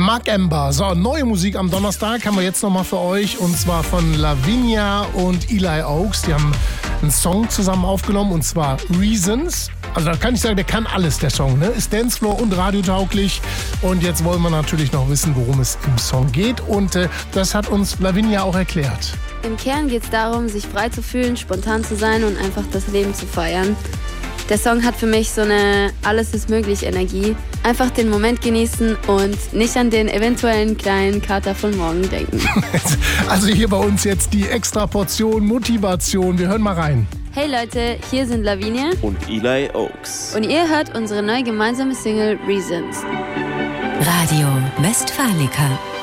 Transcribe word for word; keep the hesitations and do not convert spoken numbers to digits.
Mark Ember. So, neue Musik am Donnerstag haben wir jetzt nochmal für euch. Und zwar von Lavinia und Eli Oaks. Die haben einen Song zusammen aufgenommen und zwar Reasons. Also da kann ich sagen, der kann alles, der Song. Ne? Ist Dancefloor und radiotauglich. Und jetzt wollen wir natürlich noch wissen, worum es im Song geht. Und äh, das hat uns Lavinia auch erklärt. Im Kern geht es darum, sich frei zu fühlen, spontan zu sein und einfach das Leben zu feiern. Der Song hat für mich so eine Alles-ist-möglich-Energie. Einfach den Moment genießen und nicht an den eventuellen kleinen Kater von morgen denken. Also hier bei uns jetzt die extra Portion Motivation. Wir hören mal rein. Hey Leute, hier sind Lavinia und Eli Oaks. Und ihr hört unsere neue gemeinsame Single Reasons. Radio Westfalica.